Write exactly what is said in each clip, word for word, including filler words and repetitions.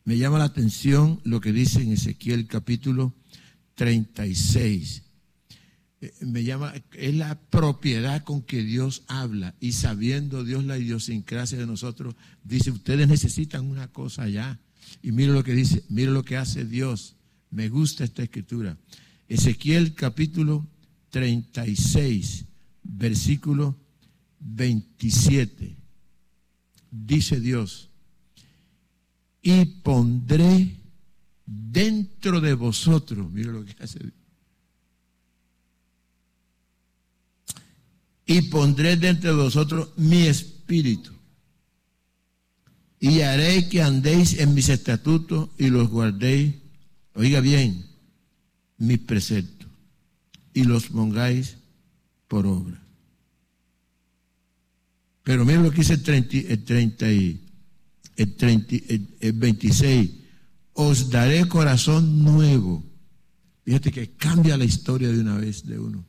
me llama la atención lo que dice en Ezequiel capítulo treinta y seis. Me llama, es la propiedad con que Dios habla, y sabiendo Dios la idiosincrasia de nosotros, dice, ustedes necesitan una cosa allá. Y mire lo que dice, mire lo que hace Dios. Me gusta esta escritura. Ezequiel capítulo treinta y seis, versículo veintisiete. Dice Dios, y pondré dentro de vosotros, mire lo que hace Dios. Y pondré dentro de vosotros mi espíritu, y haré que andéis en mis estatutos y los guardéis, oiga bien, mis preceptos, y los pongáis por obra. Pero mira lo que dice el, treinta, el, treinta y, el, treinta, el, el veintiséis, os daré corazón nuevo. Fíjate que cambia la historia de una vez de uno.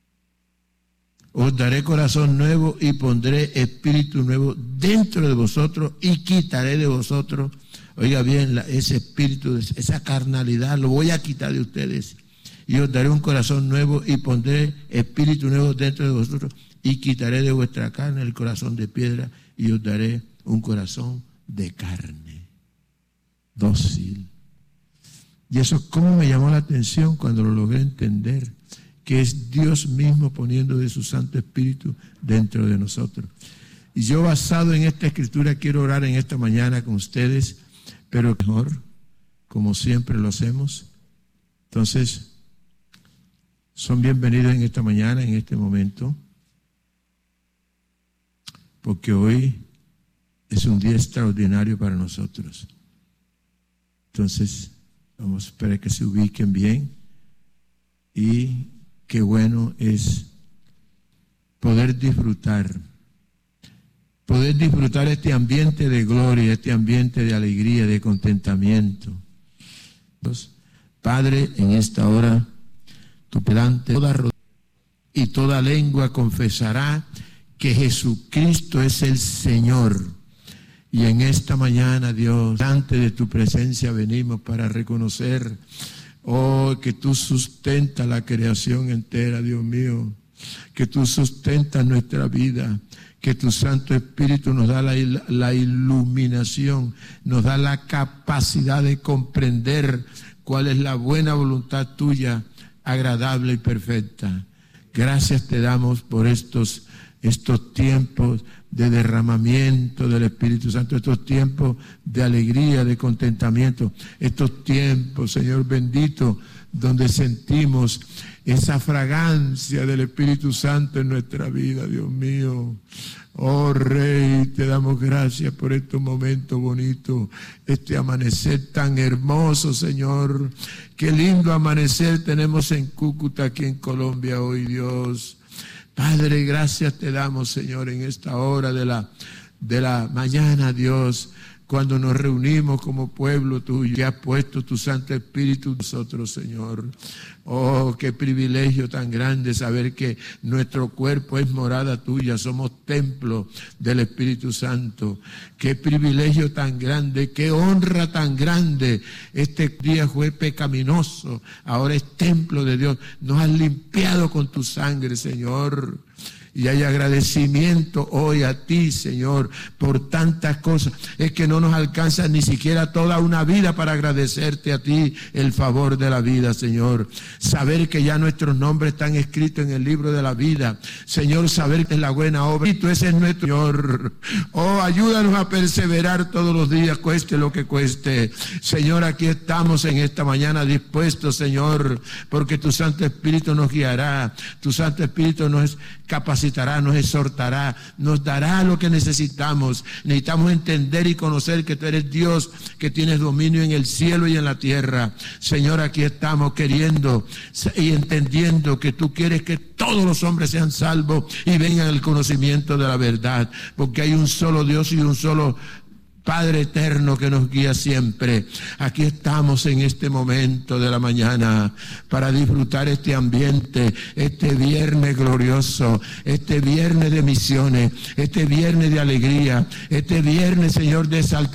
Os daré corazón nuevo y pondré espíritu nuevo dentro de vosotros y quitaré de vosotros, oiga bien, la, ese espíritu, esa carnalidad, lo voy a quitar de ustedes. Y os daré un corazón nuevo y pondré espíritu nuevo dentro de vosotros y quitaré de vuestra carne el corazón de piedra y os daré un corazón de carne, dócil. Y eso cómo me llamó la atención cuando lo logré entender, que es Dios mismo poniendo de su Santo Espíritu dentro de nosotros. Y yo, basado en esta escritura, quiero orar en esta mañana con ustedes, pero mejor, como siempre lo hacemos. Entonces, son bienvenidos en esta mañana, en este momento, porque hoy es un día extraordinario para nosotros. Entonces, vamos a esperar que se ubiquen bien, y qué bueno es poder disfrutar, poder disfrutar este ambiente de gloria, este ambiente de alegría, de contentamiento. Entonces, Padre, en esta hora, tu delante toda rodilla y toda lengua confesará que Jesucristo es el Señor. Y en esta mañana, Dios, delante de tu presencia venimos para reconocer, oh, que tú sustentas la creación entera, Dios mío, que tú sustentas nuestra vida, que tu Santo Espíritu nos da la, la iluminación, nos da la capacidad de comprender cuál es la buena voluntad tuya, agradable y perfecta. Gracias te damos por estos, estos tiempos de derramamiento del Espíritu Santo, estos tiempos de alegría, de contentamiento, estos tiempos, Señor bendito, donde sentimos esa fragancia del Espíritu Santo en nuestra vida, Dios mío. Oh Rey, te damos gracias por estos momentos bonitos, este amanecer tan hermoso, Señor. Qué lindo amanecer tenemos en Cúcuta, aquí en Colombia hoy, Dios. Padre, gracias te damos, Señor, en esta hora de la, de la mañana, Dios, cuando nos reunimos como pueblo tuyo, que has puesto tu Santo Espíritu en nosotros, Señor. Oh, qué privilegio tan grande saber que nuestro cuerpo es morada tuya, somos templo del Espíritu Santo. Qué privilegio tan grande, qué honra tan grande. Este día fue pecaminoso, ahora es templo de Dios. Nos has limpiado con tu sangre, Señor. Y hay agradecimiento hoy a ti, Señor, por tantas cosas. Es que no nos alcanza ni siquiera toda una vida para agradecerte a ti el favor de la vida, Señor. Saber que ya nuestros nombres están escritos en el libro de la vida. Señor, saber que es la buena obra. Y tú ese es nuestro Señor. Oh, ayúdanos a perseverar todos los días, cueste lo que cueste. Señor, aquí estamos en esta mañana dispuestos, Señor, porque tu Santo Espíritu nos guiará. Tu Santo Espíritu nos capacitará, nos exhortará, nos dará lo que necesitamos. Necesitamos entender y conocer que tú eres Dios, que tienes dominio en el cielo y en la tierra. Señor, aquí estamos queriendo y entendiendo que tú quieres que todos los hombres sean salvos y vengan al conocimiento de la verdad, porque hay un solo Dios y un solo Padre eterno que nos guía siempre. Aquí estamos en este momento de la mañana para disfrutar este ambiente, este viernes glorioso, este viernes de misiones, este viernes de alegría, este viernes, Señor, de exaltación.